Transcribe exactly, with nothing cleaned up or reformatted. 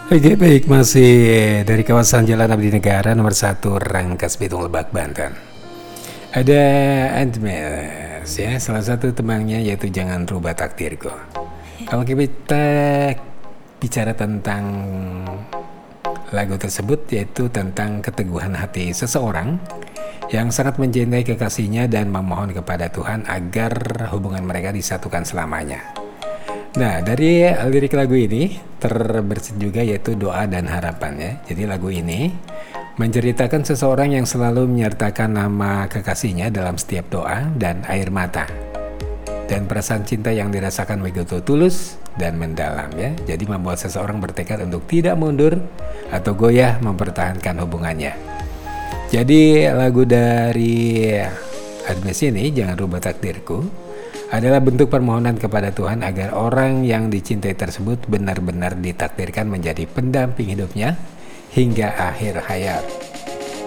Oke baik, masih dari kawasan Jalan Abdi Negara nomor satu Rangkas Bitung Lebak, Banten. Ada Admes ya, salah satu temannya yaitu Jangan Rubah Takdirku. Kalau kita bicara tentang lagu tersebut, yaitu tentang keteguhan hati seseorang yang sangat mencintai kekasihnya dan memohon kepada Tuhan agar hubungan mereka disatukan selamanya. Nah, dari lirik lagu ini terbersit juga yaitu doa dan harapan ya. Jadi lagu ini menceritakan seseorang yang selalu menyertakan nama kekasihnya dalam setiap doa dan air mata. Dan perasaan cinta yang dirasakan begitu tulus dan mendalam ya. Jadi membuat seseorang bertekad untuk tidak mundur atau goyah mempertahankan hubungannya. Jadi lagu dari Admes ini, Jangan Rubah Takdirku, adalah bentuk permohonan kepada Tuhan agar orang yang dicintai tersebut benar-benar ditakdirkan menjadi pendamping hidupnya hingga akhir hayat.